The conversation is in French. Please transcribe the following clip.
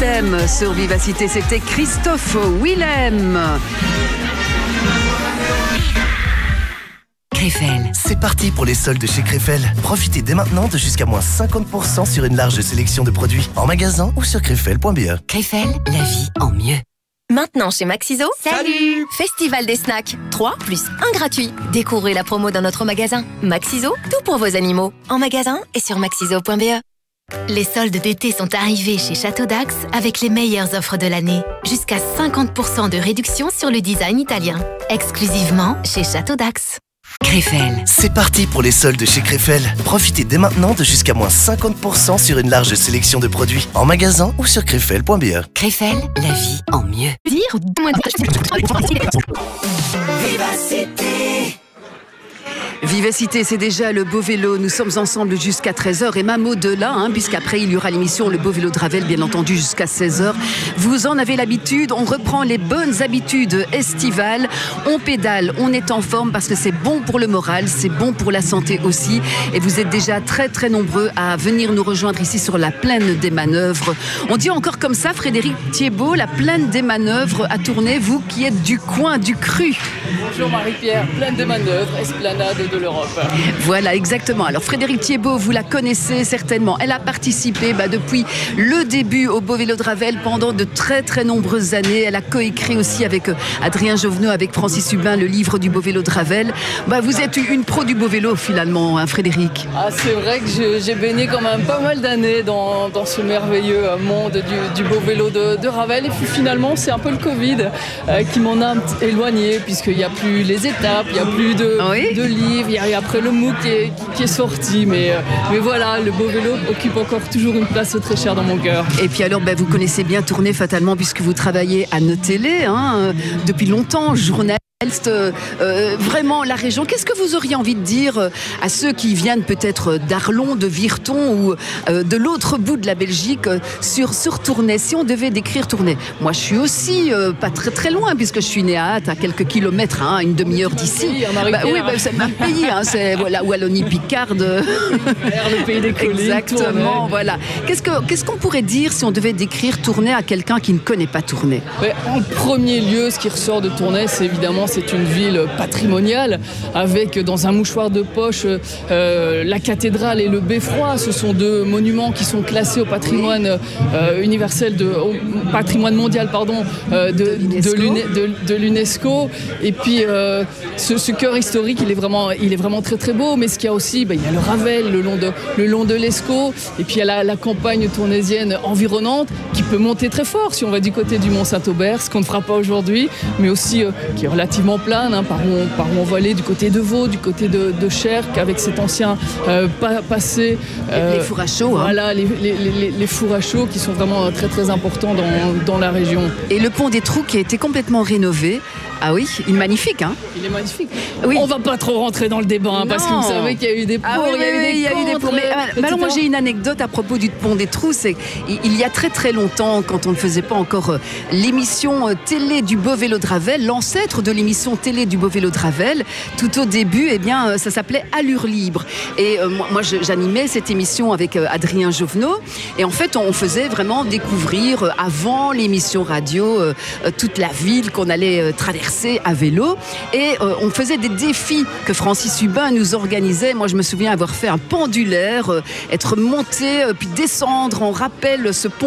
Willem sur Vivacité. C'était Christophe Willem. Krefel. C'est parti pour les soldes chez Krefel. Profitez dès maintenant de jusqu'à moins 50% sur une large sélection de produits en magasin ou sur krefel.be. Krefel, la vie en mieux. Maintenant chez Maxiso, Salut! Festival des snacks, 3 plus 1 gratuit. Découvrez la promo dans notre magasin. Maxiso, tout pour vos animaux. En magasin et sur maxiso.be. Les soldes d'été sont arrivés chez Château d'Axe avec les meilleures offres de l'année. Jusqu'à 50% de réduction sur le design italien. Exclusivement chez Château d'Axe. Krefel. C'est parti pour les soldes chez Krefel. Profitez dès maintenant de jusqu'à moins 50% sur une large sélection de produits en magasin ou sur krefel.be. Krefel, la vie en mieux. Vivacité, c'est déjà le beau vélo. Nous sommes ensemble jusqu'à 13h et même au-delà, puisqu'après il y aura l'émission Le Beau Vélo de Ravel, bien entendu, jusqu'à 16h. Vous en avez l'habitude, on reprend les bonnes habitudes estivales. On pédale, on est en forme parce que c'est bon pour le moral, c'est bon pour la santé aussi. Et vous êtes déjà très très nombreux à venir nous rejoindre ici sur la plaine des manœuvres. On dit encore comme ça, Frédéric Thiebaud, la plaine des manœuvres à Tournai, vous qui êtes du coin du Cru. Bonjour Marie-Pierre, plaine des manœuvres, esplanade de l'Europe. Voilà, exactement. Alors Frédéric Thiebaud, vous la connaissez certainement. Elle a participé depuis le début au Beau Vélo de Ravel pendant de très très nombreuses années. Elle a coécrit aussi avec Adrien Jovenot, avec Francis Hubin, le livre du Beau Vélo de Ravel. Vous êtes une pro du beau vélo finalement, Frédéric. C'est vrai que j'ai baigné quand même pas mal d'années dans ce merveilleux monde du beau vélo de Ravel. Et puis finalement, c'est un peu le Covid qui m'en a éloigné, puisqu'il n'y a plus les étapes, il n'y a plus de livres, il y a après le MOOC qui est sorti. Mais voilà, le beau vélo occupe encore toujours une place très chère dans mon cœur. Et puis alors, vous connaissez bien Tournai fatalement, puisque vous travaillez à nos télés depuis longtemps, journaliste. Vraiment la région. Qu'est-ce que vous auriez envie de dire à ceux qui viennent peut-être d'Arlon, de Virton ou de l'autre bout de la Belgique sur Tournai? Si on devait décrire Tournai, moi je suis aussi pas très très loin puisque je suis née à Ath, à quelques kilomètres, une demi-heure d'ici. Oui, c'est le même pays, c'est Wallonie-Picarde. Le pays des collines. Exactement, voilà. Qu'est-ce qu'on pourrait dire si on devait décrire Tournai à quelqu'un qui ne connaît pas Tournai? En premier lieu, ce qui ressort de Tournai, c'est évidemment c'est une ville patrimoniale avec dans un mouchoir de poche la cathédrale et le beffroi. Ce sont deux monuments qui sont classés au patrimoine universel, au patrimoine mondial de l'UNESCO. Et puis ce cœur historique, il est vraiment très très beau. Mais ce qu'il y a aussi, il y a le Ravel le long de l'Escaut. Et puis il y a la campagne tournaisienne environnante qui peut monter très fort si on va du côté du Mont-Saint-Aubert, ce qu'on ne fera pas aujourd'hui, mais aussi qui est relativement plane, par où on va aller du côté de Vaud, du côté de Cherc, avec cet ancien passé. Les fours à chaud. Voilà, les fours à chaud qui sont vraiment très très importants dans la région. Et le pont des Trous qui a été complètement rénové. Ah oui, il est magnifique. Il est magnifique. Oui. On va pas trop rentrer dans le débat, parce que vous savez qu'il y a eu des pour, il y a eu des contre. Alors moi j'ai une anecdote à propos du pont des Trous. C'est il y a très très longtemps, quand on ne faisait pas encore l'émission télé du Beau Vélo de Ravel, l'ancêtre de l'émission télé du Beau Vélo de Ravel, tout au début, ça s'appelait Allure Libre. Et moi j'animais cette émission avec Adrien Jovenot. Et en fait, on faisait vraiment découvrir avant l'émission radio toute la ville qu'on allait traverser à vélo, et on faisait des défis que Francis Hubin nous organisait. Moi je me souviens avoir fait un pendulaire, être monté puis descendre en rappel ce pont